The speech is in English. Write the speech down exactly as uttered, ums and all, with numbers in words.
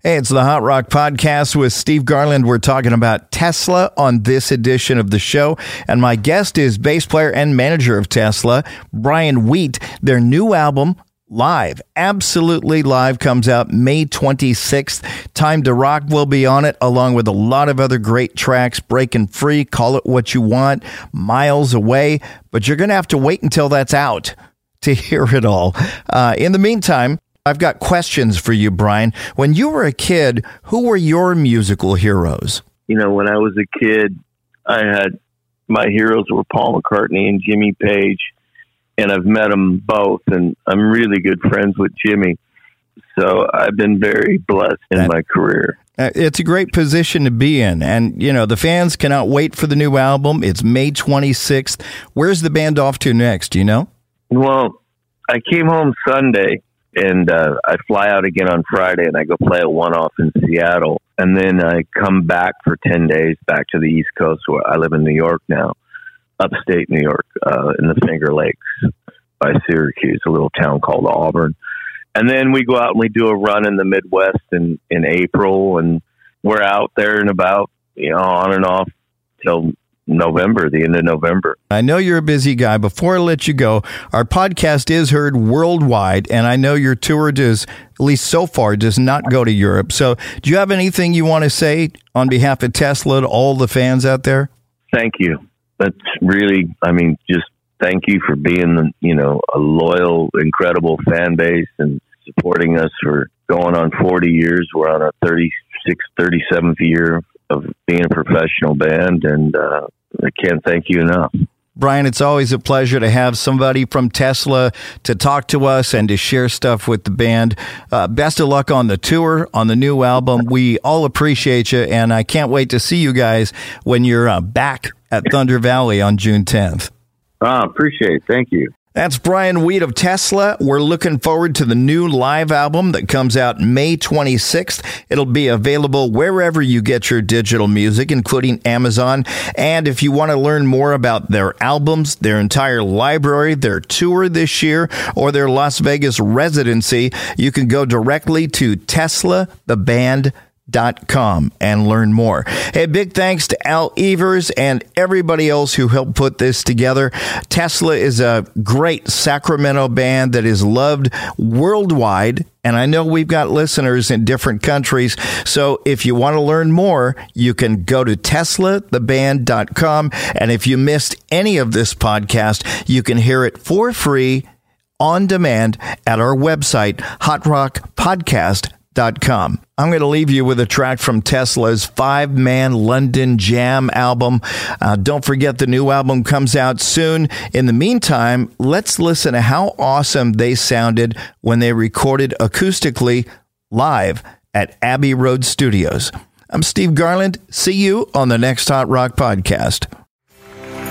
Hey, it's the Hot Rock Podcast with Steve Garland. We're talking about Tesla on this edition of the show. And my guest is bass player and manager of Tesla, Brian Wheat. Their new album, Live, absolutely live, comes out May twenty-sixth. Time to Rock will be on it, along with a lot of other great tracks. Breaking Free, Call It What You Want, Miles Away. But you're going to have to wait until that's out to hear it all. Uh, in the meantime, I've got questions for you, Brian. When you were a kid, who were your musical heroes? You know, when I was a kid, I had my heroes were Paul McCartney and Jimmy Page, and I've met them both, and I'm really good friends with Jimmy. So I've been very blessed in that, my career. It's a great position to be in, and, you know, the fans cannot wait for the new album. It's May twenty-sixth. Where's the band off to next, do you know? Well, I came home Sunday. And uh, I fly out again on Friday, and I go play a one-off in Seattle. And then I come back for ten days back to the East Coast, where I live in New York now, upstate New York, uh, in the Finger Lakes by Syracuse, a little town called Auburn. And then we go out and we do a run in the Midwest in, in April, and we're out there and about, you know, on and off till November, the end of November. I know you're a busy guy. Before I let you go, our podcast is heard worldwide, and I know your tour does, at least so far, does not go to Europe. So do you have anything you want to say on behalf of Tesla to all the fans out there? Thank you. That's really, I mean, just thank you for being, you know, a loyal, incredible fan base and supporting us for going on forty years. We're on our thirty-sixth, thirty-seventh year of being a professional band, and uh, I can't thank you enough. Brian, it's always a pleasure to have somebody from Tesla to talk to us and to share stuff with the band. Uh, best of luck on the tour, on the new album. We all appreciate you, and I can't wait to see you guys when you're uh, back at Thunder Valley on June tenth. Ah, appreciate it. Thank you. That's Brian Wheat of Tesla. We're looking forward to the new live album that comes out May twenty-sixth. It'll be available wherever you get your digital music, including Amazon. And if you want to learn more about their albums, their entire library, their tour this year, or their Las Vegas residency, you can go directly to tesla the band dot com and learn more. Hey, big thanks to Al Evers and everybody else who helped put this together. Tesla is a great Sacramento band that is loved worldwide, and I know we've got listeners in different countries. So if you want to learn more, you can go to tesla the band dot com, and if you missed any of this podcast, you can hear it for free on demand at our website, hot rock podcast dot com. I'm going to leave you with a track from Tesla's five-man London Jam album. Uh, don't forget the new album comes out soon. In the meantime, let's listen to how awesome they sounded when they recorded acoustically live at Abbey Road Studios. I'm Steve Garland. See you on the next Hot Rock Podcast.